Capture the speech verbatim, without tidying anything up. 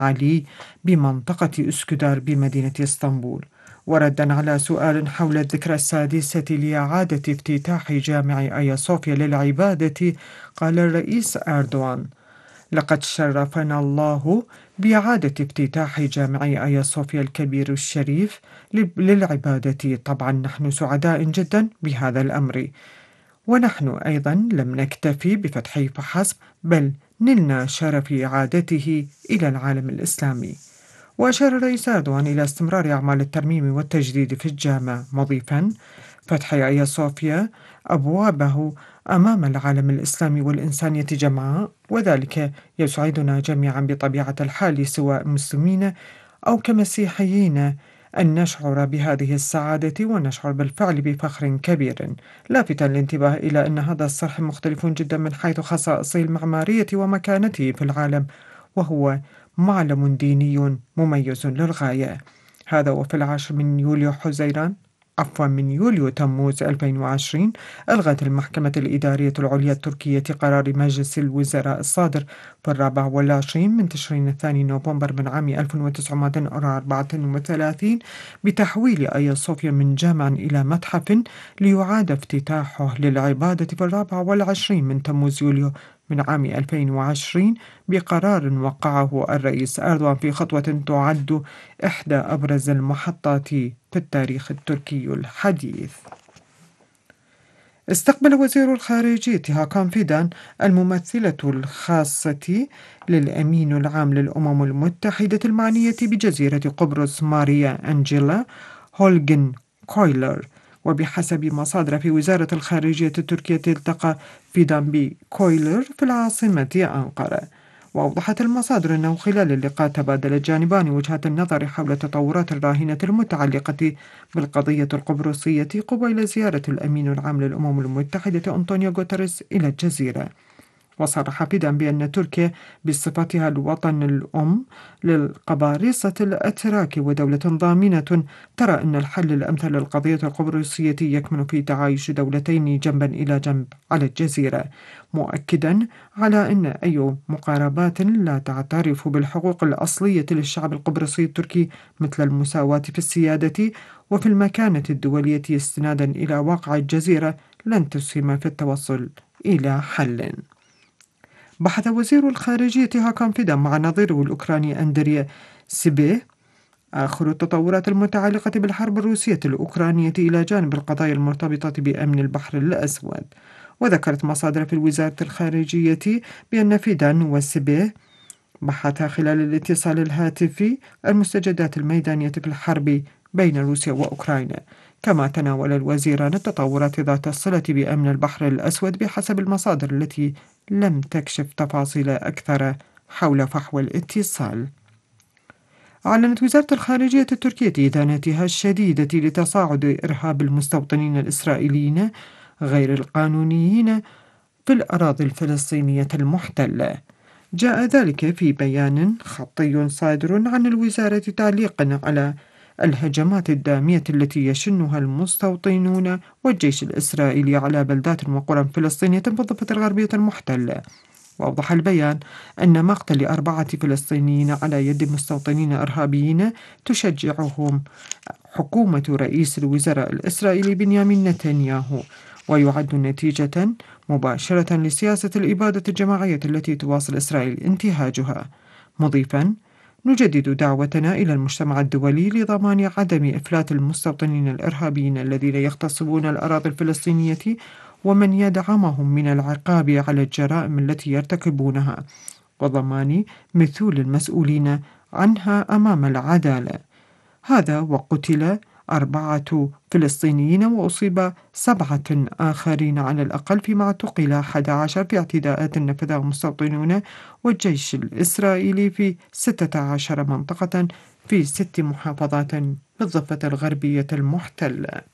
علي بمنطقة أسكدار بمدينة اسطنبول. وردا على سؤال حول الذكرى السادسة لإعادة افتتاح جامع آيا صوفيا للعبادة، قال الرئيس أردوغان: لقد شرفنا الله بإعادة افتتاح جامع آيا صوفيا الكبير الشريف للعبادة. طبعا نحن سعداء جدا بهذا الأمر، ونحن أيضا لم نكتفي بفتحه فحسب، بل نلنا شرف إعادته إلى العالم الإسلامي. وأشار الرئيس أردوغان إلى استمرار أعمال الترميم والتجديد في الجامع، مضيفا: فتح آيا صوفيا أبوابه أمام العالم الإسلامي والإنسانية جمعاء، وذلك يسعدنا جميعا بطبيعة الحال، سواء مسلمين أو كمسيحيين، أن نشعر بهذه السعادة ونشعر بالفعل بفخر كبير، لافتا الانتباه إلى أن هذا الصرح مختلف جدا من حيث خصائصه المعمارية ومكانته في العالم، وهو معلم ديني مميز للغاية. هذا وفي العاشر من يوليو حزيران عفوا من يوليو تموز ألفين وعشرين ألغت المحكمة الإدارية العليا التركية قرار مجلس الوزراء الصادر في الرابع والعشرين من تشرين الثاني نوفمبر من عام ألف وتسعمائة وأربعة وثلاثين بتحويل آيا صوفيا من جامع إلى متحف، ليعاد افتتاحه للعبادة في الرابع والعشرين من تموز يوليو من عام ألفين وعشرين بقرار وقعه الرئيس أردوغان، في خطوة تعد إحدى أبرز المحطات في التاريخ التركي الحديث. استقبل وزير الخارجية هاكان فيدان الممثلة الخاصة للأمين العام للأمم المتحدة المعنية بجزيرة قبرص ماريا أنجيلا هولغن كويلر. وبحسب مصادر في وزارة الخارجية التركية، التقى فيدان بكويلر في العاصمة أنقرة. وأوضحت المصادر أنه خلال اللقاء تبادل الجانبان وجهات النظر حول التطورات الراهنة المتعلقة بالقضية القبرصية قبيل زيارة الأمين العام للأمم المتحدة أنطونيو غوتيريس إلى الجزيرة. وصرح فيدان بأن تركيا بصفتها الوطن الأم للقبارصة الأتراك ودولة ضامنة ترى أن الحل الأمثل للقضية القبرصية يكمن في تعايش دولتين جنبا إلى جنب على الجزيرة، مؤكدا على أن أي مقاربات لا تعترف بالحقوق الأصلية للشعب القبرصي التركي مثل المساواة في السيادة وفي المكانة الدولية استنادا إلى واقع الجزيرة لن تسهم في التوصل إلى حل. بحث وزير الخارجية هاكان فيدان مع نظيره الأوكراني أندريا سيبيه آخر التطورات المتعلقة بالحرب الروسية الأوكرانية إلى جانب القضايا المرتبطة بأمن البحر الأسود. وذكرت مصادر في وزارة الخارجية بأن فيدان وسيبيه بحثا خلال الاتصال الهاتفي المستجدات الميدانية في الحرب بين روسيا وأوكرانيا. كما تناول الوزيران التطورات ذات الصلة بأمن البحر الأسود بحسب المصادر التي لم تكشف تفاصيل أكثر حول فحوى الاتصال. أعلنت وزارة الخارجية التركية إدانتها الشديدة لتصاعد إرهاب المستوطنين الإسرائيليين غير القانونيين في الأراضي الفلسطينية المحتلة. جاء ذلك في بيان خطي صادر عن الوزارة تعليقا على الهجمات الدامية التي يشنها المستوطنون والجيش الإسرائيلي على بلدات وقرى فلسطينية في الضفة الغربية المحتلة. وأوضح البيان أن مقتل أربعة فلسطينيين على يد مستوطنين إرهابيين تشجعهم حكومة رئيس الوزراء الإسرائيلي بنيامين نتنياهو، ويعد نتيجة مباشرة لسياسة الإبادة الجماعية التي تواصل إسرائيل انتهاجها، مضيفا: نجدد دعوتنا إلى المجتمع الدولي لضمان عدم إفلات المستوطنين الإرهابيين الذين يغتصبون الأراضي الفلسطينية ومن يدعمهم من العقاب على الجرائم التي يرتكبونها، وضمان مثول المسؤولين عنها أمام العدالة. هذا وقتل أربعة فلسطينيين وأصيب سبعة آخرين على الأقل، فيما اعتقل أحد عشر في اعتداءات نفذها المستوطنون والجيش الإسرائيلي في ستة عشر منطقة في ست محافظات بالضفة الغربية المحتلة.